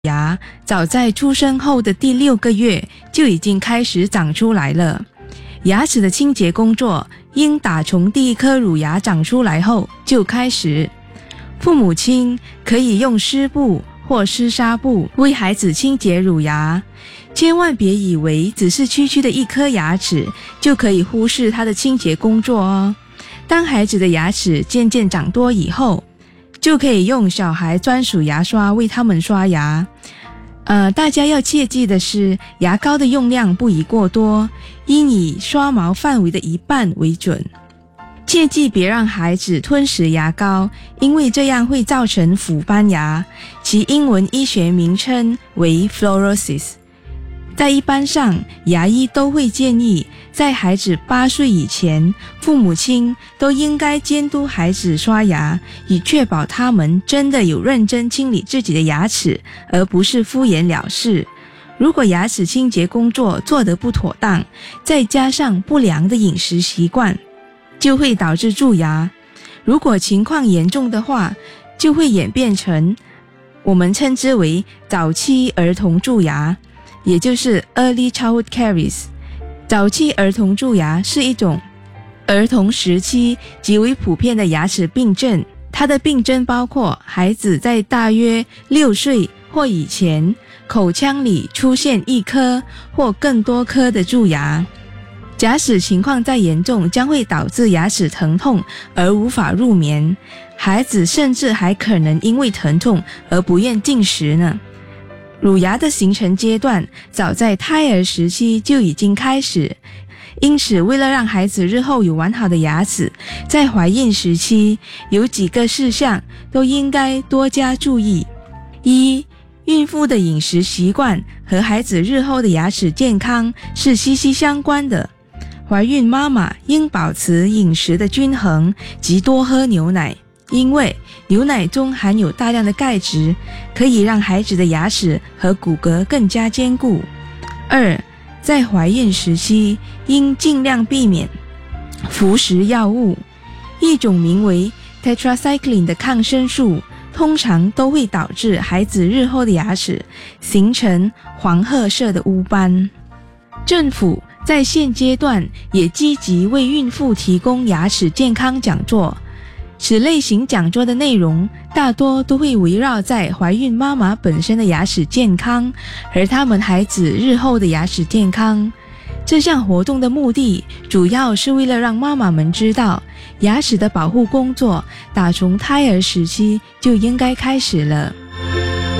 牙早在出生后的第6个月就已经开始长出来了。牙齿的清洁工作应打从第一颗乳牙长出来后就开始。父母亲可以用湿布或湿纱布为孩子清洁乳牙，千万别以为只是区区的一颗牙齿就可以忽视它的清洁工作哦。当孩子的牙齿渐渐长多以后，就可以用小孩专属牙刷为他们刷牙。大家要切记的是，牙膏的用量不宜过多，应以刷毛范围的一半为准。切记别让孩子吞食牙膏，因为这样会造成腐斑牙，其英文医学名称为 fluorosis。在一般上，牙医都会建议在孩子8岁以前，父母亲都应该监督孩子刷牙，以确保他们真的有认真清理自己的牙齿，而不是敷衍了事。如果牙齿清洁工作做得不妥当，再加上不良的饮食习惯，就会导致蛀牙。如果情况严重的话，就会演变成我们称之为早期儿童蛀牙，也就是 Early Childhood Caries。 早期儿童蛀牙是一种儿童时期极为普遍的牙齿病症，它的病症包括孩子在大约6岁或以前，口腔里出现1颗或更多颗的蛀牙。假使情况再严重，将会导致牙齿疼痛而无法入眠，孩子甚至还可能因为疼痛而不愿进食呢。乳牙的形成阶段早在胎儿时期就已经开始，因此为了让孩子日后有完好的牙齿，在怀孕时期有几个事项都应该多加注意。一、孕妇的饮食习惯和孩子日后的牙齿健康是息息相关的。怀孕妈妈应保持饮食的均衡及多喝牛奶，因为牛奶中含有大量的钙质，可以让孩子的牙齿和骨骼更加坚固。2、在怀孕时期应尽量避免服食药物，一种名为 tetracycline 的抗生素通常都会导致孩子日后的牙齿形成黄褐色的污斑。政府在现阶段也积极为孕妇提供牙齿健康讲座，此类型讲座的内容大多都会围绕在怀孕妈妈本身的牙齿健康和他们孩子日后的牙齿健康。这项活动的目的主要是为了让妈妈们知道，牙齿的保护工作打从胎儿时期就应该开始了。